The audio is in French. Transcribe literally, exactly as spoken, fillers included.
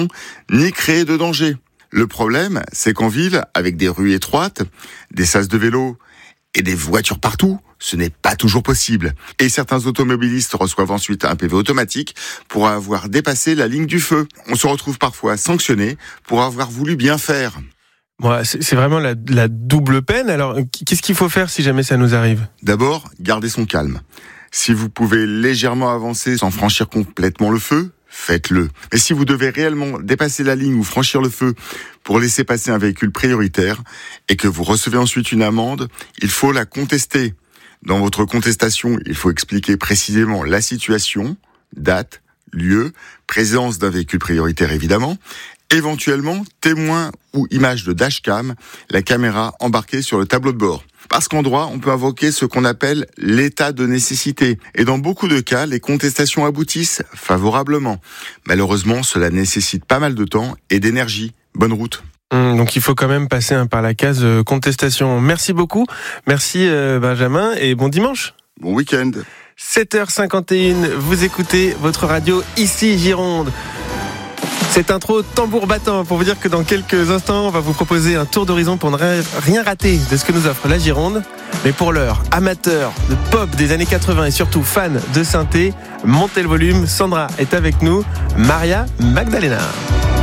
circulation, ni créer de danger. Le problème, c'est qu'en ville, avec des rues étroites, des sas de vélo et des voitures partout, ce n'est pas toujours possible. Et certains automobilistes reçoivent ensuite un P V automatique pour avoir dépassé la ligne du feu. On se retrouve parfois sanctionné pour avoir voulu bien faire. Bon, c'est vraiment la, la double peine. Alors, qu'est-ce qu'il faut faire si jamais ça nous arrive ? D'abord, gardez son calme. Si vous pouvez légèrement avancer sans franchir complètement le feu, faites-le. Mais si vous devez réellement dépasser la ligne ou franchir le feu pour laisser passer un véhicule prioritaire et que vous recevez ensuite une amende, il faut la contester. Dans votre contestation, il faut expliquer précisément la situation, date, lieu, présence d'un véhicule prioritaire évidemment, éventuellement témoin ou image de dashcam, la caméra embarquée sur le tableau de bord. Parce qu'en droit, on peut invoquer ce qu'on appelle l'état de nécessité. Et dans beaucoup de cas, les contestations aboutissent favorablement. Malheureusement, cela nécessite pas mal de temps et d'énergie. Bonne route. Mmh, donc il faut quand même passer hein, par la case euh, contestation. Merci beaucoup. Merci euh, Benjamin et bon dimanche. Bon week-end. sept heures cinquante et une, vous écoutez votre radio ici Gironde. Cette intro tambour battant pour vous dire que dans quelques instants, on va vous proposer un tour d'horizon pour ne rien rater de ce que nous offre la Gironde. Mais pour l'heure, amateurs de pop des années quatre-vingts et surtout fans de synthé, montez le volume. Sandra est avec nous, Maria Magdalena.